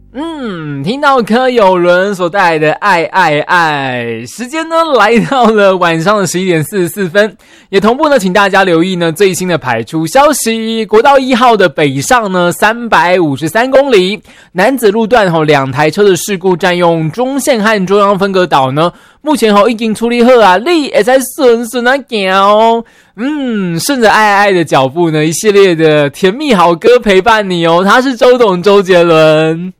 听到柯有伦所带来的爱爱爱，时间呢来到了晚上的11点44分，也同步呢请大家留意呢最新的排出消息，国道1号的北上呢353公里，楠梓路段2台车的事故占用中线和中央分隔岛呢，目前已经处理好啊，你也在顺顺啊走。顺着爱爱爱的脚步呢，一系列的甜蜜好歌陪伴你哦，他是周董周杰伦。